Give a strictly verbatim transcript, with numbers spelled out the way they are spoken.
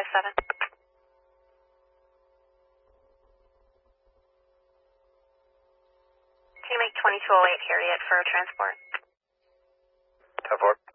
seven. Can you make twenty-two oh eight Harriet for a transport? ten four.